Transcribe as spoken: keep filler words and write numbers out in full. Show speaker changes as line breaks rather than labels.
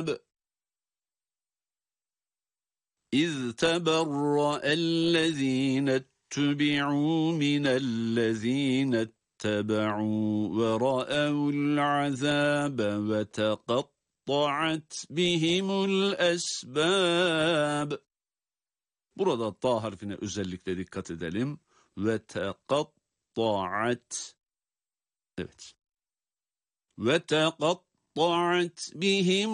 الْعَذَابِ إِذْ تَبَرَّأَ الَّذِينَ اتُّبِعُوا مِنَ الَّذِينَ اتَّبَعُوا وَرَأَوُا الْعَذَابَ وَتَقَطَّعَتْ بِهِمُ الْأَسْبَابُ. Burada ta harfine özellikle dikkat edelim. وَتَقَطَّعَتْ Evet. وَتَقَطَّعَتْ بِهِمُ